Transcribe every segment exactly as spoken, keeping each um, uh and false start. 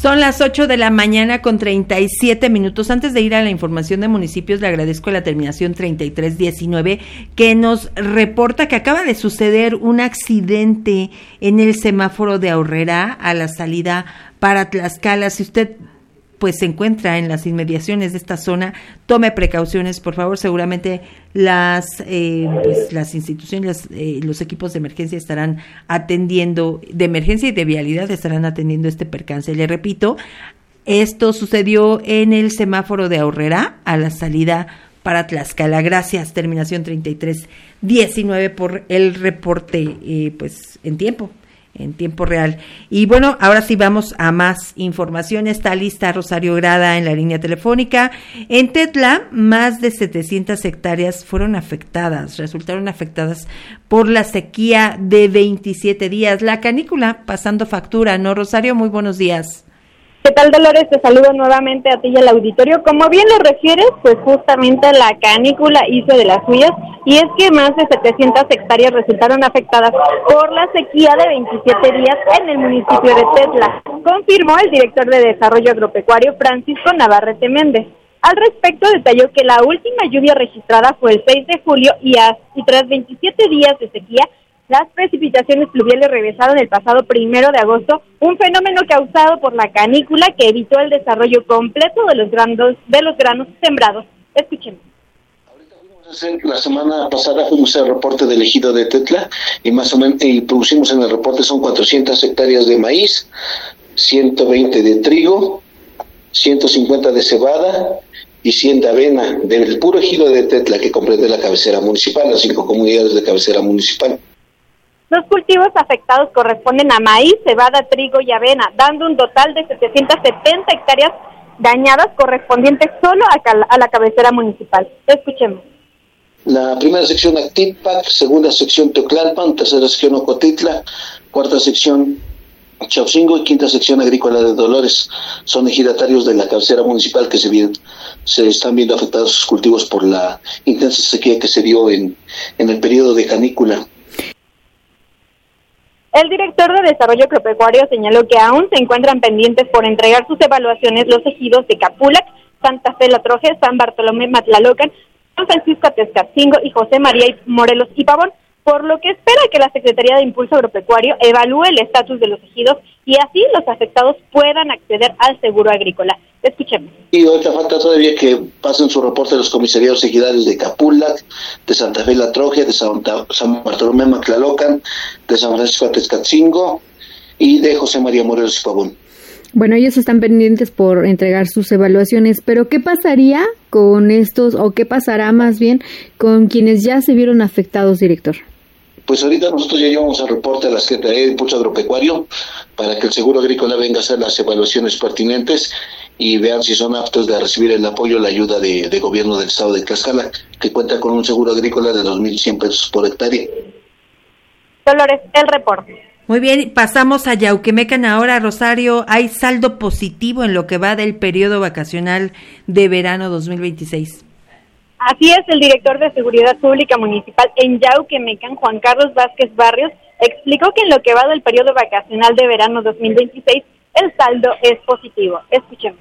Son las ocho de la mañana con treinta y siete minutos. Antes de ir a la información de municipios, le agradezco la terminación treinta y tres diecinueve que nos reporta que acaba de suceder un accidente en el semáforo de Aurrera a la salida para Tlaxcala. Si usted pues se encuentra en las inmediaciones de esta zona, tome precauciones, por favor. Seguramente las eh, pues las instituciones, eh, los equipos de emergencia estarán atendiendo, de emergencia y de vialidad estarán atendiendo este percance. Le repito, esto sucedió en el semáforo de Aurrera a la salida para Tlaxcala. Gracias, terminación treinta y tres diecinueve, por el reporte eh, pues en tiempo. en tiempo real. Y bueno, ahora sí vamos a más información. Está lista Rosario Grada en la línea telefónica. En Tetla, más de setecientas hectáreas fueron afectadas, resultaron afectadas por la sequía de veintisiete días. La canícula pasando factura, ¿no, Rosario? Muy buenos días. ¿Qué tal, Dolores? Te saludo nuevamente a ti y al auditorio. Como bien lo refieres, pues justamente la canícula hizo de las suyas, y es que más de setecientas hectáreas resultaron afectadas por la sequía de veintisiete días en el municipio de Tetla, confirmó el director de Desarrollo Agropecuario, Francisco Navarrete Méndez. Al respecto, detalló que la última lluvia registrada fue el seis de julio y, a, y tras veintisiete días de sequía, las precipitaciones pluviales regresaron el pasado primero de agosto, un fenómeno causado por la canícula que evitó el desarrollo completo de los granos, de los granos sembrados. Escuchemos. La semana pasada fuimos al reporte del ejido de Tetla y más o menos y producimos en el reporte son cuatrocientas hectáreas de maíz, ciento veinte de trigo, ciento cincuenta de cebada y cien de avena del puro ejido de Tetla, que comprende la cabecera municipal, las cinco comunidades de cabecera municipal. Los cultivos afectados corresponden a maíz, cebada, trigo y avena, dando un total de setecientas setenta hectáreas dañadas correspondientes solo a, cal- a la cabecera municipal. Escuchemos. La primera sección Actipac, segunda sección Teoclalpan, tercera sección Ocotitla, cuarta sección Chaucingo y quinta sección Agrícola de Dolores son ejidatarios de la cabecera municipal que se, vi- se están viendo afectados sus cultivos por la intensa sequía que se dio en, en el periodo de canícula. El director de Desarrollo Agropecuario señaló que aún se encuentran pendientes por entregar sus evaluaciones los ejidos de Capulac, Santa Fe La Troje, San Bartolomé Matlalocan, San Francisco Atezcatzingo y José María Morelos y Pavón, por lo que espera que la Secretaría de Impulso Agropecuario evalúe el estatus de los ejidos y así los afectados puedan acceder al seguro agrícola. Escuchemos. Y ahorita falta todavía que pasen su reporte los comisariados ejidales de Capulac, de Santa Fe La Troje, de Santa, San Bartolomé Matlalocan, de San Francisco Atezcatzingo y de José María Morelos y Pavón. Bueno, ellos están pendientes por entregar sus evaluaciones, pero ¿qué pasaría con estos, o qué pasará más bien con quienes ya se vieron afectados, director? Pues ahorita nosotros ya llevamos el reporte a la Secretaría de Impulso Agropecuario para que el Seguro Agrícola venga a hacer las evaluaciones pertinentes y vean si son aptos de recibir el apoyo, la ayuda de, de gobierno del estado de Tlaxcala, que cuenta con un seguro agrícola de dos mil cien pesos por hectárea. Dolores, el reporte. Muy bien, pasamos a Yauquemecan ahora, Rosario. Hay saldo positivo en lo que va del periodo vacacional de verano dos mil veintiséis. Así es, el director de Seguridad Pública Municipal en Yauquemecan, Juan Carlos Vázquez Barrios, explicó que en lo que va del periodo vacacional de verano dos mil veintiséis, el saldo es positivo. Escuchemos.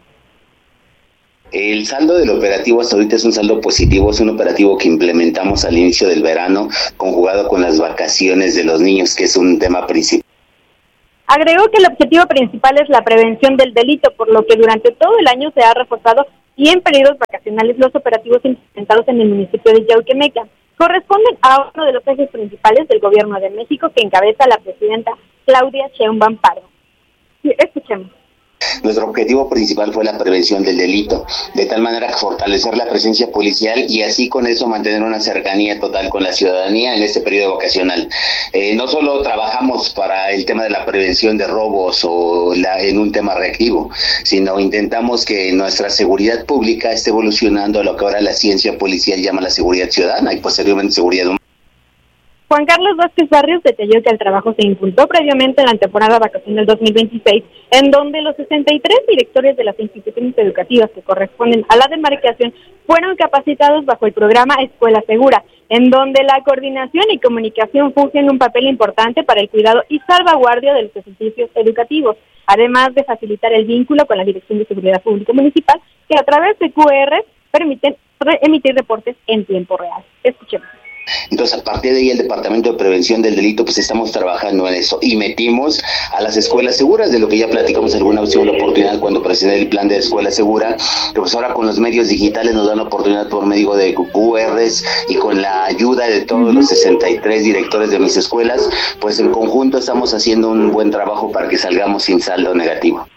El saldo del operativo hasta ahorita es un saldo positivo, es un operativo que implementamos al inicio del verano, conjugado con las vacaciones de los niños, que es un tema principal. Agregó que el objetivo principal es la prevención del delito, por lo que durante todo el año se ha reforzado y en periodos vacacionales los operativos implementados en el municipio de Yauquemecan corresponden a uno de los ejes principales del Gobierno de México que encabeza la presidenta Claudia Sheinbaum Pardo. Escuchemos. Nuestro objetivo principal fue la prevención del delito, de tal manera que fortalecer la presencia policial y así con eso mantener una cercanía total con la ciudadanía en este periodo vacacional. Eh, no solo trabajamos para el tema de la prevención de robos o la, en un tema reactivo, sino intentamos que nuestra seguridad pública esté evolucionando a lo que ahora la ciencia policial llama la seguridad ciudadana y posteriormente seguridad humana. Juan Carlos Vázquez Barrios detalló que el trabajo se impulsó previamente en la temporada vacacional dos mil veintiséis, en donde los sesenta y tres directores de las instituciones educativas que corresponden a la demarcación fueron capacitados bajo el programa Escuela Segura, en donde la coordinación y comunicación fungen un papel importante para el cuidado y salvaguardia de los edificios educativos, además de facilitar el vínculo con la Dirección de Seguridad Pública Municipal, que a través de Q R permiten re- emitir reportes en tiempo real. Escuchemos. Entonces, a partir de ahí, el Departamento de Prevención del Delito, pues estamos trabajando en eso y metimos a las escuelas seguras, de lo que ya platicamos alguna vez, la oportunidad cuando presenté el plan de escuela segura, que pues ahora con los medios digitales nos dan la oportunidad por medio de Q Rs y con la ayuda de todos los sesenta y tres directores de mis escuelas, pues en conjunto estamos haciendo un buen trabajo para que salgamos sin saldo negativo.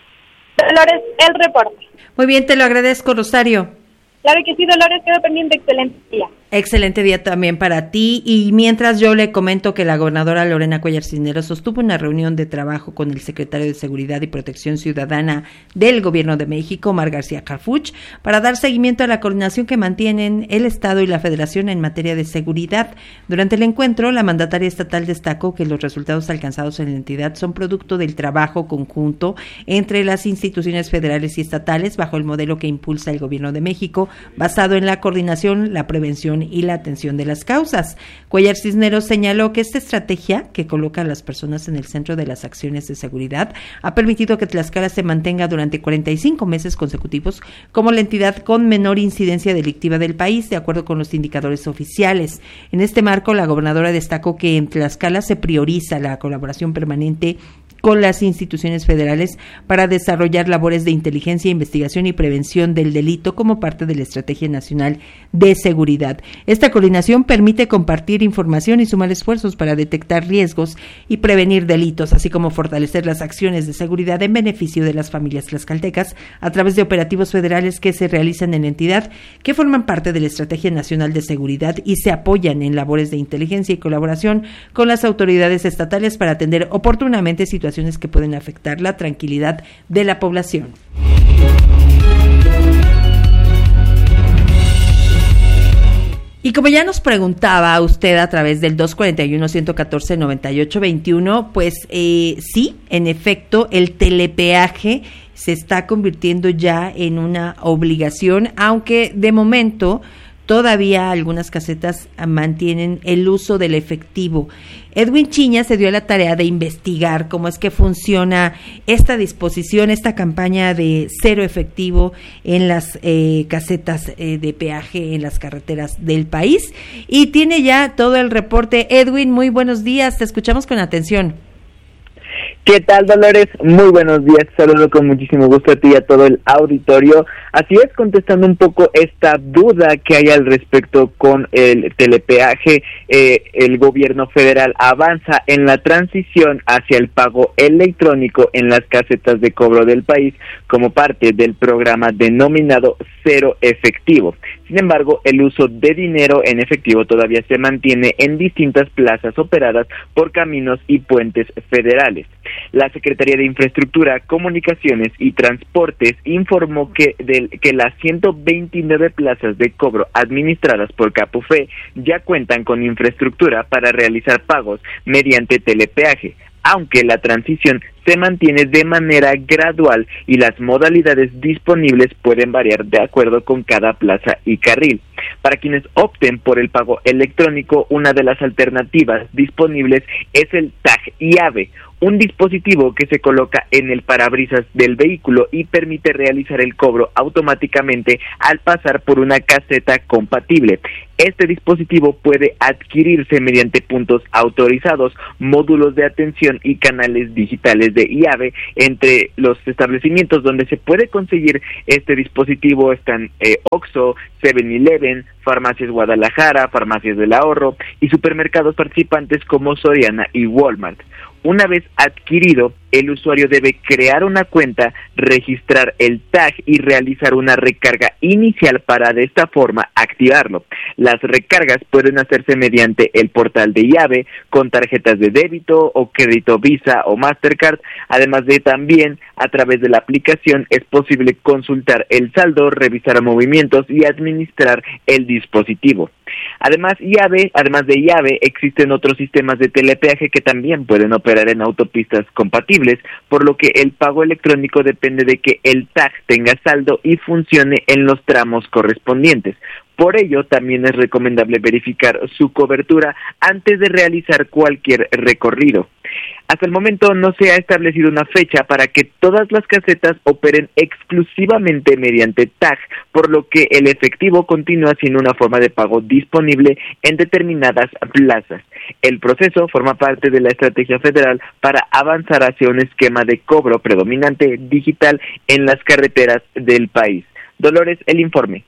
Dolores, el reporte. Muy bien, te lo agradezco, Rosario. Claro que sí, Dolores, quedo pendiente. Excelente día. Excelente día también para ti. Y mientras yo le comento que la gobernadora Lorena Cuellar Cisneros sostuvo una reunión de trabajo con el secretario de Seguridad y Protección Ciudadana del Gobierno de México, Omar García Harfuch, para dar seguimiento a la coordinación que mantienen el Estado y la Federación en materia de seguridad. Durante el encuentro, la mandataria estatal destacó que los resultados alcanzados en la entidad son producto del trabajo conjunto entre las instituciones federales y estatales bajo el modelo que impulsa el Gobierno de México, basado en la coordinación, la prevención y la atención de las causas. Cuellar Cisneros señaló que esta estrategia, que coloca a las personas en el centro de las acciones de seguridad, ha permitido que Tlaxcala se mantenga durante cuarenta y cinco meses consecutivos como la entidad con menor incidencia delictiva del país, de acuerdo con los indicadores oficiales. En este marco, la gobernadora destacó que en Tlaxcala se prioriza la colaboración permanente con las instituciones federales para desarrollar labores de inteligencia, investigación y prevención del delito como parte de la Estrategia Nacional de Seguridad. Esta coordinación permite compartir información y sumar esfuerzos para detectar riesgos y prevenir delitos, así como fortalecer las acciones de seguridad en beneficio de las familias tlaxcaltecas a través de operativos federales que se realizan en la entidad, que forman parte de la Estrategia Nacional de Seguridad y se apoyan en labores de inteligencia y colaboración con las autoridades estatales para atender oportunamente situaciones que pueden afectar la tranquilidad de la población. Y como ya nos preguntaba usted a través del dos cuarenta y uno, ciento catorce, noventa y ocho veintiuno, pues eh, sí, en efecto, el telepeaje se está convirtiendo ya en una obligación, aunque de momento todavía algunas casetas mantienen el uso del efectivo. Edwin Chiña se dio a la tarea de investigar cómo es que funciona esta disposición, esta campaña de cero efectivo en las eh, casetas eh, de peaje en las carreteras del país. Y tiene ya todo el reporte. Edwin, muy buenos días, te escuchamos con atención. ¿Qué tal, Dolores? Muy buenos días, saludo con muchísimo gusto a ti y a todo el auditorio. Así es, contestando un poco esta duda que hay al respecto con el telepeaje, eh, el gobierno federal avanza en la transición hacia el pago electrónico en las casetas de cobro del país como parte del programa denominado Cero Efectivo. Sin embargo, el uso de dinero en efectivo todavía se mantiene en distintas plazas operadas por caminos y puentes federales. La Secretaría de Infraestructura, Comunicaciones y Transportes informó que, de, que las ciento veintinueve plazas de cobro administradas por Capufe ya cuentan con infraestructura para realizar pagos mediante telepeaje, aunque la transición se mantiene de manera gradual y las modalidades disponibles pueden variar de acuerdo con cada plaza y carril. Para quienes opten por el pago electrónico, una de las alternativas disponibles es el tag llave, un dispositivo que se coloca en el parabrisas del vehículo y permite realizar el cobro automáticamente al pasar por una caseta compatible. Este dispositivo puede adquirirse mediante puntos autorizados, módulos de atención y canales digitales de llave. Entre los establecimientos donde se puede conseguir este dispositivo están eh, Oxxo, seven eleven, Farmacias Guadalajara, Farmacias del Ahorro y supermercados participantes como Soriana y Walmart. Una vez adquirido, el usuario debe crear una cuenta, registrar el tag y realizar una recarga inicial para de esta forma activarlo. Las recargas pueden hacerse mediante el portal de llave, con tarjetas de débito o crédito Visa o Mastercard, además de también a través de la aplicación es posible consultar el saldo, revisar movimientos y administrar el dispositivo. Además, llave, además de llave, existen otros sistemas de telepeaje que también pueden operar en autopistas compatibles, por lo que el pago electrónico depende de que el T A G tenga saldo y funcione en los tramos correspondientes. Por ello, también es recomendable verificar su cobertura antes de realizar cualquier recorrido. Hasta el momento no se ha establecido una fecha para que todas las casetas operen exclusivamente mediante T A G, por lo que el efectivo continúa siendo una forma de pago disponible en determinadas plazas. El proceso forma parte de la estrategia federal para avanzar hacia un esquema de cobro predominante digital en las carreteras del país. Dolores, el informe.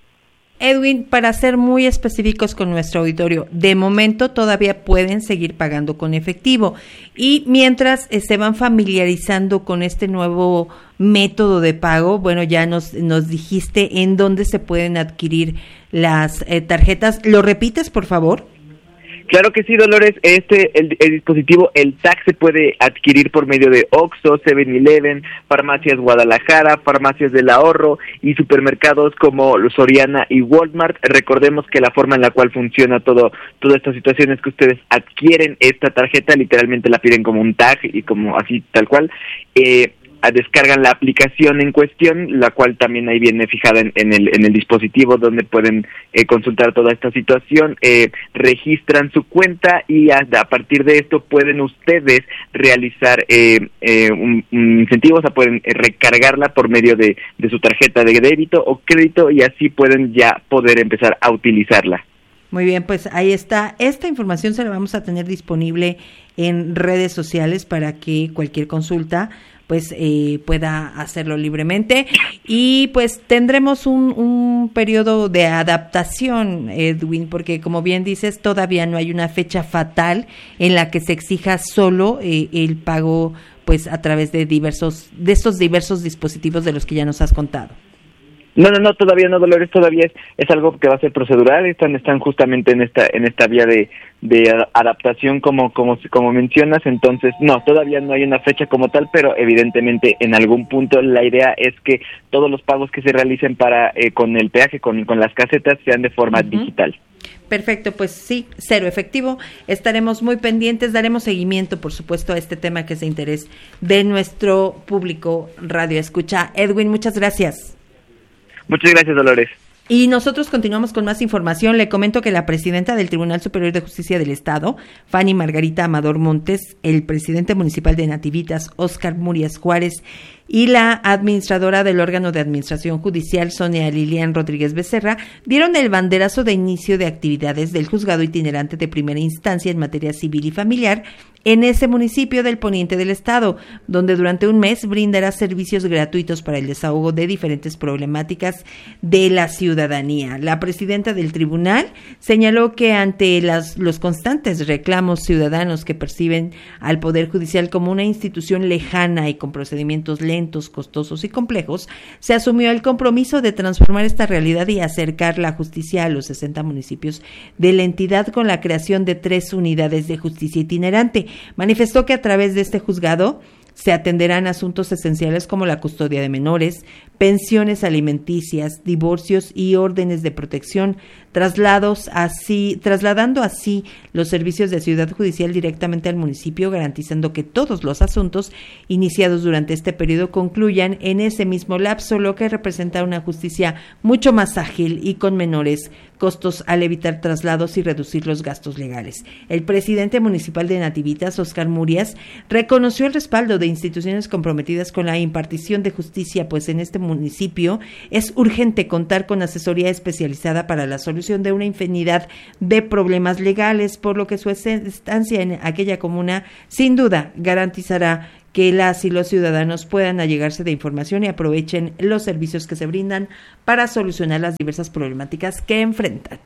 Edwin, para ser muy específicos con nuestro auditorio, de momento todavía pueden seguir pagando con efectivo y mientras eh, se van familiarizando con este nuevo método de pago, bueno, ya nos, nos dijiste en dónde se pueden adquirir las eh, tarjetas. ¿Lo repites, por favor? Claro que sí, Dolores. Este el, el dispositivo, el T A G, se puede adquirir por medio de Oxxo, seven eleven, Farmacias Guadalajara, Farmacias del Ahorro y supermercados como Soriana y Walmart. Recordemos que la forma en la cual funciona todo toda esta situación es que ustedes adquieren esta tarjeta, literalmente la piden como un tag y como así tal cual. Eh, descargan la aplicación en cuestión, la cual también ahí viene fijada en, en el en el dispositivo donde pueden eh, consultar toda esta situación, eh, registran su cuenta y a, a partir de esto pueden ustedes realizar eh, eh, un, un incentivo, o sea, pueden recargarla por medio de, de su tarjeta de débito o crédito y así pueden ya poder empezar a utilizarla. Muy bien, pues ahí está. Esta información se la vamos a tener disponible en redes sociales para que cualquier consulta pues eh, pueda hacerlo libremente y pues tendremos un, un periodo de adaptación, Edwin, porque como bien dices, todavía no hay una fecha fatal en la que se exija solo eh, el pago pues a través de diversos de estos diversos dispositivos de los que ya nos has contado. No, no, no, todavía no, Dolores, todavía es, es algo que va a ser procedural, están están justamente en esta en esta vía de, de adaptación como como como mencionas, entonces no, todavía no hay una fecha como tal, pero evidentemente en algún punto la idea es que todos los pagos que se realicen para eh, con el peaje, con, con las casetas, sean de forma uh-huh. digital. Perfecto, pues sí, cero efectivo, estaremos muy pendientes, daremos seguimiento, por supuesto, a este tema que es de interés de nuestro público radio escucha. Edwin, muchas gracias. Muchas gracias, Dolores. Y nosotros continuamos con más información. Le comento que la presidenta del Tribunal Superior de Justicia del Estado, Fanny Margarita Amador Montes, el presidente municipal de Nativitas, Óscar Murias Juárez, y la administradora del órgano de administración judicial, Sonia Lilian Rodríguez Becerra, dieron el banderazo de inicio de actividades del juzgado itinerante de primera instancia en materia civil y familiar en ese municipio del poniente del estado, donde durante un mes brindará servicios gratuitos para el desahogo de diferentes problemáticas de la ciudadanía. La presidenta del tribunal señaló que ante las, los constantes reclamos ciudadanos que perciben al Poder Judicial como una institución lejana y con procedimientos lentos, costosos y complejos, se asumió el compromiso de transformar esta realidad y acercar la justicia a los sesenta municipios de la entidad con la creación de tres unidades de justicia itinerante. Manifestó que a través de este juzgado se atenderán asuntos esenciales como la custodia de menores, pensiones alimenticias, divorcios y órdenes de protección, traslados así, trasladando así los servicios de Ciudad Judicial directamente al municipio, garantizando que todos los asuntos iniciados durante este periodo concluyan en ese mismo lapso, lo que representa una justicia mucho más ágil y con menores costos al evitar traslados y reducir los gastos legales. El presidente municipal de Nativitas, Óscar Murias, reconoció el respaldo de instituciones comprometidas con la impartición de justicia, pues en este municipio es urgente contar con asesoría especializada para la solución de una infinidad de problemas legales, por lo que su estancia en aquella comuna sin duda garantizará que las y los ciudadanos puedan allegarse de información y aprovechen los servicios que se brindan para solucionar las diversas problemáticas que enfrentan.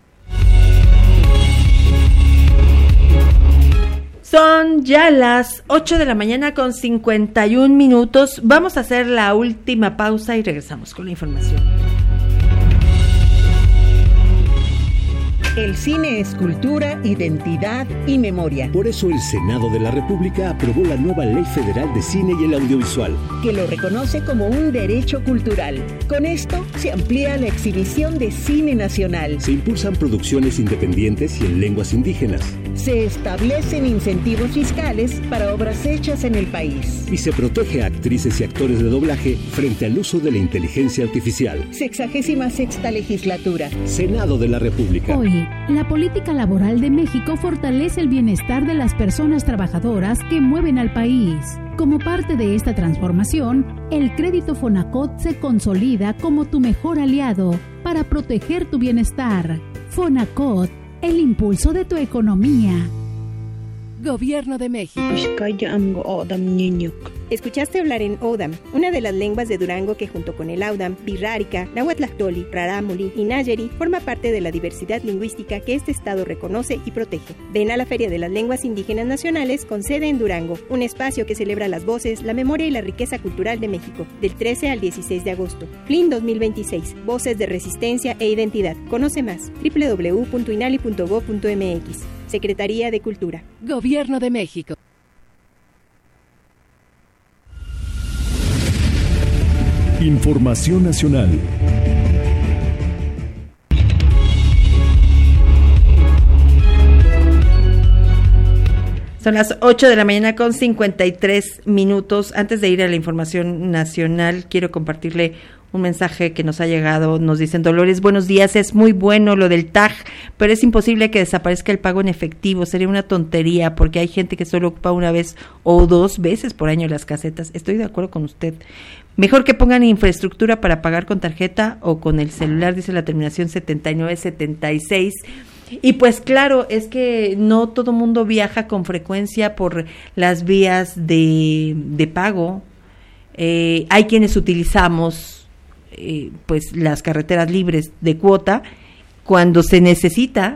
Son ya las ocho de la mañana con cincuenta y un minutos. Vamos a hacer la última pausa y regresamos con la información. El cine es cultura, identidad y memoria. Por eso el Senado de la República aprobó la nueva Ley Federal de Cine y el Audiovisual, que lo reconoce como un derecho cultural. Con esto se amplía la exhibición de cine nacional. Se impulsan producciones independientes y en lenguas indígenas. Se establecen incentivos fiscales para obras hechas en el país. Y se protege a actrices y actores de doblaje frente al uso de la inteligencia artificial. Sexagésima sexta legislatura. Senado de la República. Hoy, la política laboral de México fortalece el bienestar de las personas trabajadoras que mueven al país. Como parte de esta transformación, el crédito Fonacot se consolida como tu mejor aliado para proteger tu bienestar. Fonacot, el impulso de tu economía. Gobierno de México. Escuchaste hablar en Odam, una de las lenguas de Durango que junto con el Audam, Birrárica, Nahuatlactoli, Rarámuri y Nayeri forma parte de la diversidad lingüística que este estado reconoce y protege. Ven a la Feria de las Lenguas Indígenas Nacionales con sede en Durango, un espacio que celebra las voces, la memoria y la riqueza cultural de México, del trece al dieciséis de agosto. F L I N dos mil veintiséis, Voces de Resistencia e Identidad. Conoce más, doble u doble u doble u punto inali punto gob punto m x. Secretaría de Cultura. Gobierno de México. Información nacional. Son las ocho de la mañana con cincuenta y tres minutos. Antes de ir a la información nacional, quiero compartirle un mensaje que nos ha llegado. Nos dicen: Dolores, buenos días, es muy bueno lo del T A G, pero es imposible que desaparezca el pago en efectivo. Sería una tontería porque hay gente que solo ocupa una vez o dos veces por año las casetas. Estoy de acuerdo con usted. Mejor que pongan infraestructura para pagar con tarjeta o con el celular, dice la terminación setenta y nueve setenta y seis. Y pues claro, es que no todo mundo viaja con frecuencia por las vías de, de pago. Eh, hay quienes utilizamos eh, pues las carreteras libres de cuota. Cuando se necesita,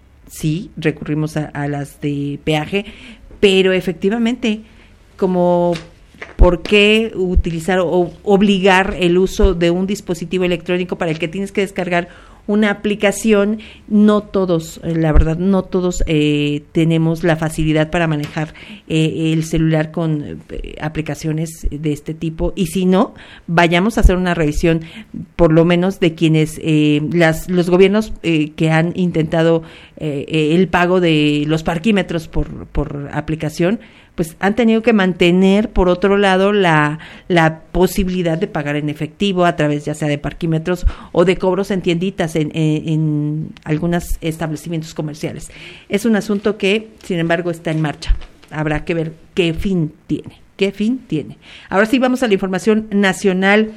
sí, recurrimos a, a las de peaje, pero efectivamente, como ¿por qué utilizar o obligar el uso de un dispositivo electrónico para el que tienes que descargar una aplicación? No todos, la verdad, no todos eh, tenemos la facilidad para manejar eh, el celular con eh, aplicaciones de este tipo, y si no, vayamos a hacer una revisión, por lo menos de quienes, eh, las los gobiernos eh, que han intentado eh, el pago de los parquímetros por, por aplicación, pues han tenido que mantener, por otro lado, la, la posibilidad de pagar en efectivo a través ya sea de parquímetros o de cobros en tienditas, en, en, en algunos establecimientos comerciales. Es un asunto que, sin embargo, está en marcha. Habrá que ver qué fin tiene, qué fin tiene. Ahora sí, vamos a la información nacional.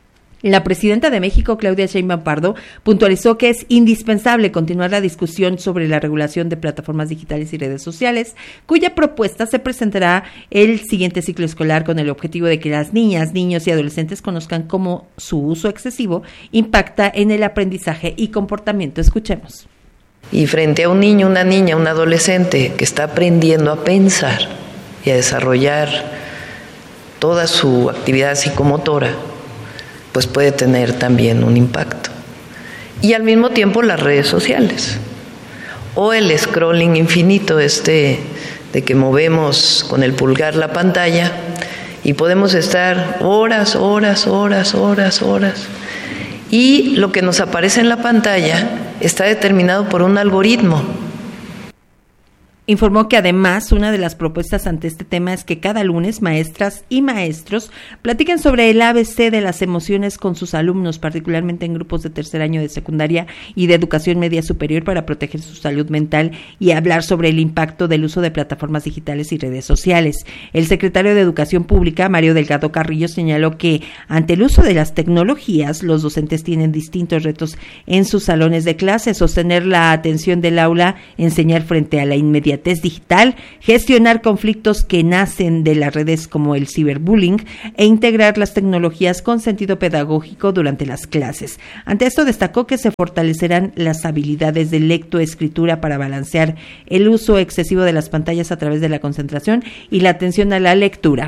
La presidenta de México, Claudia Sheinbaum Pardo, puntualizó que es indispensable continuar la discusión sobre la regulación de plataformas digitales y redes sociales, cuya propuesta se presentará el siguiente ciclo escolar con el objetivo de que las niñas, niños y adolescentes conozcan cómo su uso excesivo impacta en el aprendizaje y comportamiento. Escuchemos. Y frente a un niño, una niña, un adolescente que está aprendiendo a pensar y a desarrollar toda su actividad psicomotora, pues puede tener también un impacto. Y al mismo tiempo las redes sociales o el scrolling infinito este de que movemos con el pulgar la pantalla y podemos estar horas, horas, horas, horas, horas. Y lo que nos aparece en la pantalla está determinado por un algoritmo. Informó que además una de las propuestas ante este tema es que cada lunes maestras y maestros platiquen sobre el A B C de las emociones con sus alumnos, particularmente en grupos de tercer año de secundaria y de educación media superior, para proteger su salud mental y hablar sobre el impacto del uso de plataformas digitales y redes sociales. El secretario de Educación Pública, Mario Delgado Carrillo, señaló que ante el uso de las tecnologías, los docentes tienen distintos retos en sus salones de clase: sostener la atención del aula, enseñar frente a la inmediatez digital, gestionar conflictos que nacen de las redes como el ciberbullying e integrar las tecnologías con sentido pedagógico durante las clases. Ante esto destacó que se fortalecerán las habilidades de lectoescritura para balancear el uso excesivo de las pantallas a través de la concentración y la atención a la lectura.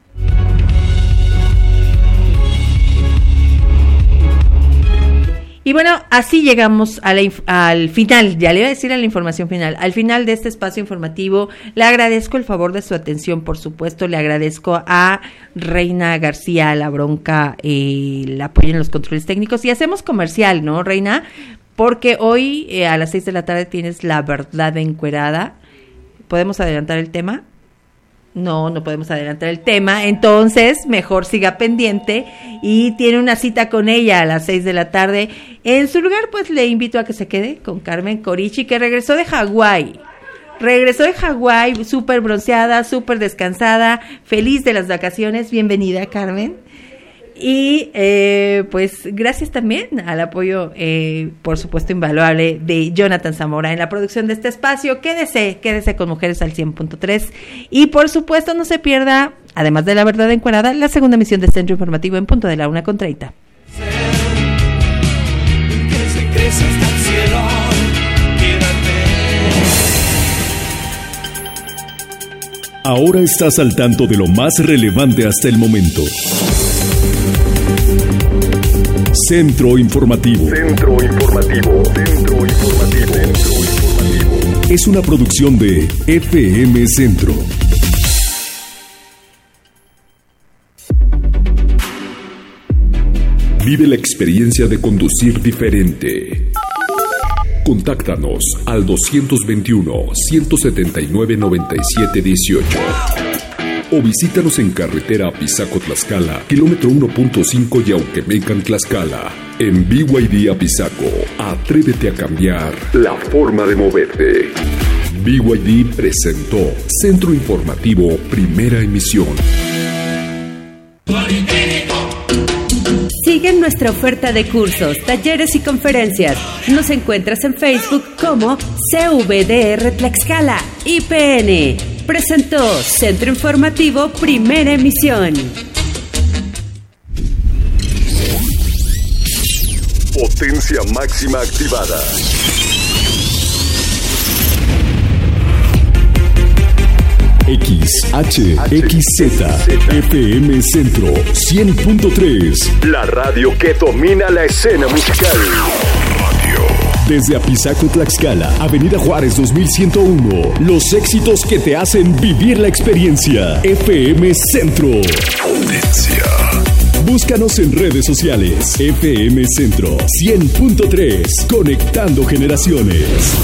Y bueno, así llegamos a la inf- al final, ya le iba a decir a la información final, al final de este espacio informativo. Le agradezco el favor de su atención, por supuesto, le agradezco a Reina García La Bronca eh, el apoyo en los controles técnicos, y hacemos comercial, ¿no, Reina? Porque hoy eh, a las seis de la tarde tienes La Verdad Encuerada. ¿Podemos adelantar el tema? No, no podemos adelantar el tema, entonces mejor siga pendiente y tiene una cita con ella a las seis de la tarde. En su lugar, pues le invito a que se quede con Carmen Corichi, que regresó de Hawái. Regresó de Hawái, súper bronceada, súper descansada, feliz de las vacaciones. Bienvenida, Carmen. Y eh, pues gracias también al apoyo, eh, por supuesto, invaluable de Jonathan Zamora en la producción de este espacio. Quédese, quédese con Mujeres al cien punto tres y por supuesto no se pierda, además de La Verdad Encuerada, la segunda emisión de Centro Informativo en punto de la una con treinta. Ahora estás al tanto de lo más relevante hasta el momento. Centro Informativo. Centro Informativo. Centro Informativo. Centro Informativo. Es una producción de F M Centro. Vive la experiencia de conducir diferente. Contáctanos al dos veintiuno, ciento setenta y nueve, noventa y siete dieciocho. O visítanos en carretera Apizaco-Tlaxcala, kilómetro uno punto cinco Yauquemecan, Tlaxcala. En B Y D Apizaco, atrévete a cambiar la forma de moverte. B Y D presentó Centro Informativo, primera emisión. Sigue nuestra oferta de cursos, talleres y conferencias. Nos encuentras en Facebook como C V D R Tlaxcala I P N. Presentó Centro Informativo, primera emisión. Potencia máxima activada. X H X Z F M Centro cien punto tres. La radio que domina la escena musical. Desde Apizaco, Tlaxcala, Avenida Juárez dos mil ciento uno. Los éxitos que te hacen vivir la experiencia. F M Centro. Potencia. Búscanos en redes sociales. F M Centro cien punto tres. Conectando generaciones.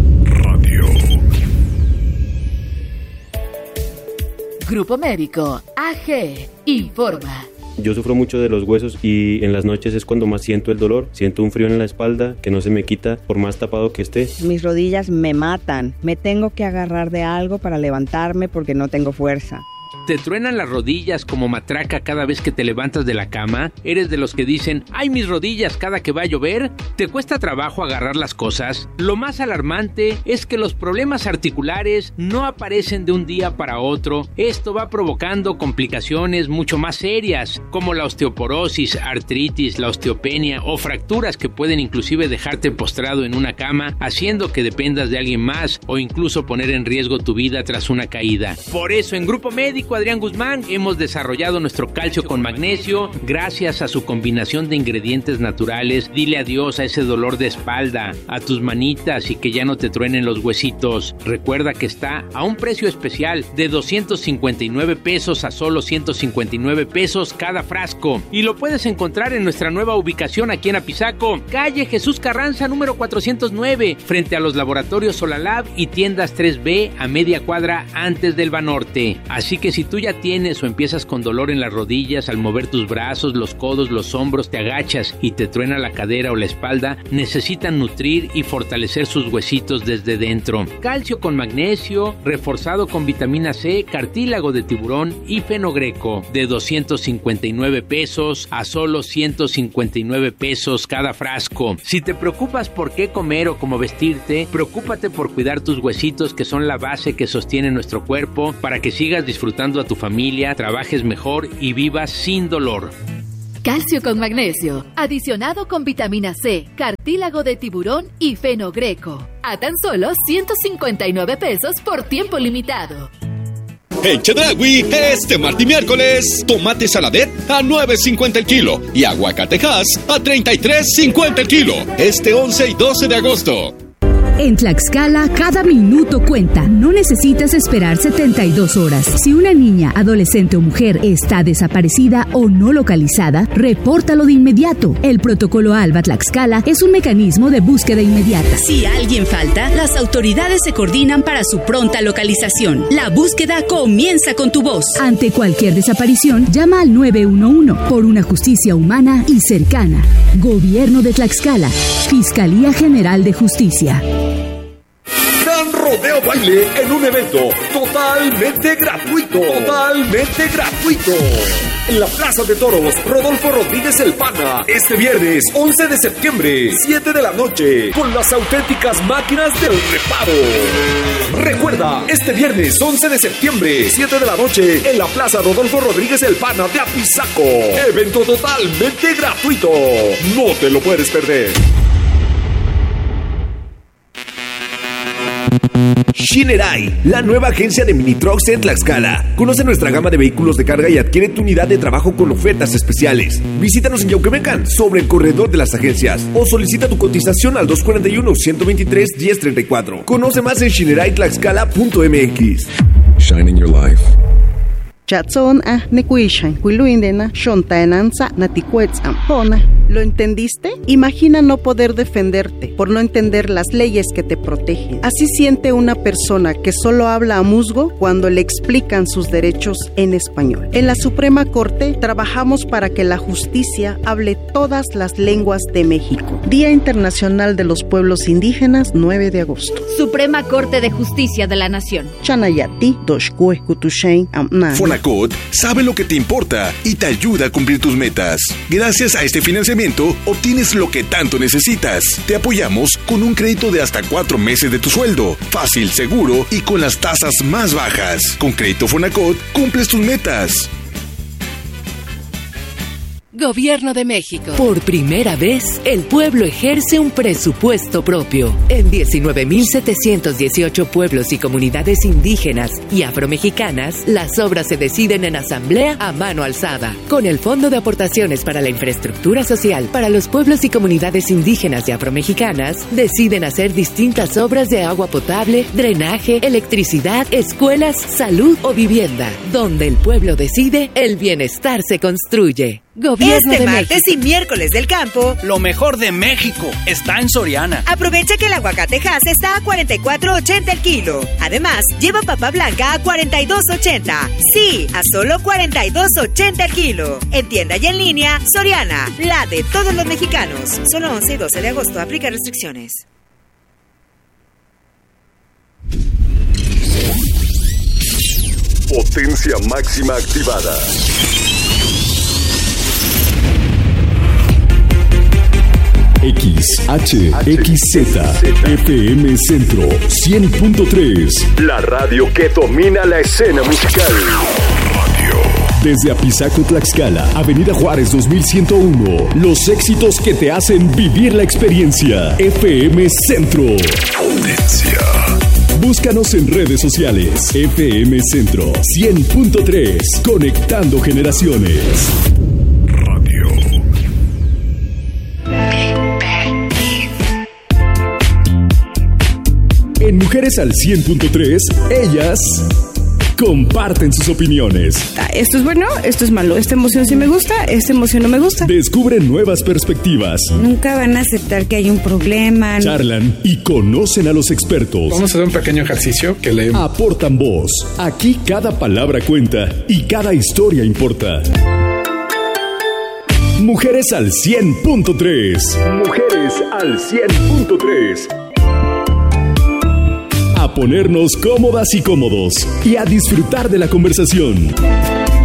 Grupo Médico A G informa. Yo sufro mucho de los huesos y en las noches es cuando más siento el dolor. Siento un frío en la espalda que no se me quita por más tapado que esté. Mis rodillas me matan. Me tengo que agarrar de algo para levantarme porque no tengo fuerza. ¿Te truenan las rodillas como matraca cada vez que te levantas de la cama? ¿Eres de los que dicen, ¡ay, mis rodillas cada que va a llover! ¿Te cuesta trabajo agarrar las cosas? Lo más alarmante es que los problemas articulares no aparecen de un día para otro. Esto va provocando complicaciones mucho más serias, como la osteoporosis, artritis, la osteopenia o fracturas que pueden inclusive dejarte postrado en una cama, haciendo que dependas de alguien más o incluso poner en riesgo tu vida tras una caída. Por eso, en Grupo Médico Adrián Guzmán hemos desarrollado nuestro calcio con magnesio. Gracias a su combinación de ingredientes naturales, dile adiós a ese dolor de espalda, a tus manitas y que ya no te truenen los huesitos. Recuerda que está a un precio especial de doscientos cincuenta y nueve pesos a solo ciento cincuenta y nueve pesos cada frasco. Y lo puedes encontrar en nuestra nueva ubicación aquí en Apizaco, calle Jesús Carranza número cuatrocientos nueve, frente a los laboratorios Solalab y tiendas tres B a media cuadra antes del Banorte. Así que si tú ya tienes o empiezas con dolor en las rodillas al mover tus brazos, los codos, los hombros, te agachas y te truena la cadera o la espalda, necesitan nutrir y fortalecer sus huesitos desde dentro. Calcio con magnesio, reforzado con vitamina C, cartílago de tiburón y fenogreco, de doscientos cincuenta y nueve pesos a solo ciento cincuenta y nueve pesos cada frasco. Si te preocupas por qué comer o cómo vestirte, preocúpate por cuidar tus huesitos, que son la base que sostiene nuestro cuerpo, para que sigas disfrutando a tu familia, trabajes mejor y vivas sin dolor. Calcio con magnesio, adicionado con vitamina C, cartílago de tiburón y fenogreco. A tan solo ciento cincuenta y nueve pesos por tiempo limitado. En Chedraui, este martes y miércoles, tomate saladet a nueve cincuenta el kilo y aguacatejas a treinta y tres cincuenta el kilo. Este once y doce de agosto. En Tlaxcala, cada minuto cuenta. No necesitas esperar setenta y dos horas. Si una niña, adolescente o mujer está desaparecida o no localizada, repórtalo de inmediato. El protocolo ALBA Tlaxcala es un mecanismo de búsqueda inmediata. Si alguien falta, las autoridades se coordinan para su pronta localización. La búsqueda comienza con tu voz. Ante cualquier desaparición, llama al nueve uno uno por una justicia humana y cercana. Gobierno de Tlaxcala. Fiscalía General de Justicia. Gran Rodeo Baile en un evento totalmente gratuito. Totalmente gratuito. En la Plaza de Toros, Rodolfo Rodríguez El Pana. Este viernes, once de septiembre, siete de la noche, con las auténticas máquinas del reparo. Recuerda, este viernes, once de septiembre, siete de la noche, en la Plaza Rodolfo Rodríguez El Pana de Apizaco. Evento totalmente gratuito. No te lo puedes perder. Shinerai, la nueva agencia de mini trucks en Tlaxcala. Conoce nuestra gama de vehículos de carga y adquiere tu unidad de trabajo con ofertas especiales. Visítanos en Yauquemecan, sobre el corredor de las agencias, o solicita tu cotización al dos cuatro uno, uno dos tres, uno cero tres cuatro. Conoce más en shinerai tlaxcala punto m x. Shining your life. Chatson a nekuishan, kuiluindena, shontaenanza, naticuetz ampona. ¿Lo entendiste? Imagina no poder defenderte por no entender las leyes que te protegen. Así siente una persona que solo habla a musgo cuando le explican sus derechos en español. En la Suprema Corte trabajamos para que la justicia hable todas las lenguas de México. Día Internacional de los Pueblos Indígenas, nueve de agosto. Suprema Corte de Justicia de la Nación. Chanayati, Doshkue, Kutushain, Amnan. Fonacot sabe lo que te importa y te ayuda a cumplir tus metas. Gracias a este financiamiento obtienes lo que tanto necesitas. Te apoyamos con un crédito de hasta cuatro meses de tu sueldo, fácil, seguro y con las tasas más bajas. Con Crédito Fonacot cumples tus metas. Gobierno de México. Por primera vez, el pueblo ejerce un presupuesto propio. En diecinueve mil setecientos dieciocho pueblos y comunidades indígenas y afromexicanas, las obras se deciden en asamblea a mano alzada. Con el Fondo de Aportaciones para la Infraestructura Social para los pueblos y comunidades indígenas y afromexicanas, deciden hacer distintas obras de agua potable, drenaje, electricidad, escuelas, salud o vivienda. Donde el pueblo decide, el bienestar se construye. Gobierno este de martes México. y miércoles del campo, lo mejor de México está en Soriana. Aprovecha que el aguacatejas está a cuarenta y cuatro ochenta el kilo. Además, lleva papa blanca a cuarenta y dos ochenta. Sí, a solo cuarenta y dos ochenta el kilo. En tienda y en línea, Soriana, la de todos los mexicanos. Solo once y doce de agosto, aplica restricciones. Potencia máxima activada. X H X Z F M Centro cien punto tres. La radio que domina la escena musical. Desde Apizaco, Tlaxcala, Avenida Juárez dos mil ciento uno. Los éxitos que te hacen vivir la experiencia. F M Centro. Potencia. Búscanos en redes sociales. F M Centro cien punto tres. Conectando generaciones. En Mujeres al cien punto tres, ellas comparten sus opiniones. Esto es bueno, esto es malo, esta emoción sí me gusta, esta emoción no me gusta. Descubren nuevas perspectivas. Nunca van a aceptar que hay un problema. Charlan y conocen a los expertos. Vamos a hacer un pequeño ejercicio que le... Aportan voz. Aquí cada palabra cuenta y cada historia importa. Mujeres al cien punto tres. Mujeres al cien punto tres. A ponernos cómodas y cómodos y a disfrutar de la conversación.